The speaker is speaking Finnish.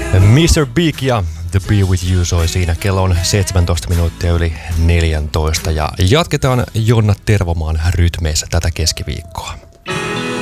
Mr. Big ja The Be With You soi siinä. Kello on 17 minuuttia yli 14 ja jatketaan Jonna Tervomaan rytmeissä tätä keskiviikkoa.